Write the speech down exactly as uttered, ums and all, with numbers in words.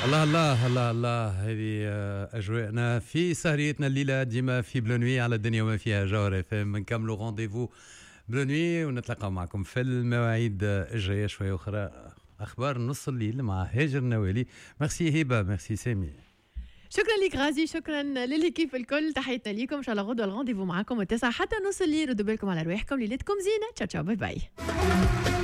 الله الله الله الله هذه أجواءنا في سهريتنا الليلة ديما في بلونوي على الدنيا وما فيها جوهر اف ام. نكملوا رونديفو بلونوي ونتلاقاو معكم في المواعيد الجاية شوية أخرى. أخبار نص الليل مع هاجر نوالي. ميرسي هبة، ميرسي سامي. شكرا لك غازي، شكرا للكيف الكل، تحياتنا ليكم. ان شاء الله غدوه الغونديفو معكم التسعة حتى نص الليل. ردوا بالكم على رواحكم، ليلتكم زينه. تشاو تشاو، باي باي.